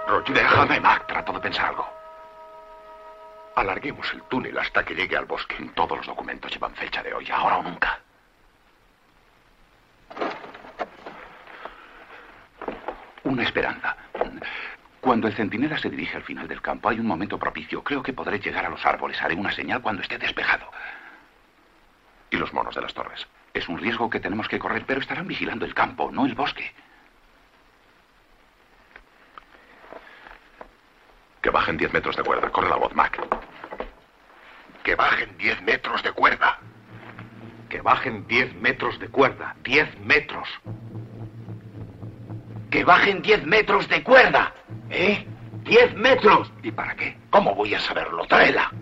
Roger, Déjame, Mac. Trato de pensar algo. alarguemos el túnel hasta que llegue al bosque. Todos los documentos llevan fecha de hoy, ahora o nunca. Una esperanza. Cuando el centinela se dirige al final del campo, hay un momento propicio. Creo que podré llegar a los árboles. Haré una señal cuando esté despejado. ¿Y los monos de las torres? Es un riesgo que tenemos que correr, pero estarán vigilando el campo, no el bosque. Que bajen 10 metros de cuerda. Corre la voz, Mac. Que bajen 10 metros de cuerda. Que bajen 10 metros de cuerda. 10 metros. Que bajen 10 metros de cuerda. ¿Eh? 10 metros. ¿Y para qué? ¿Cómo voy a saberlo? Tráela.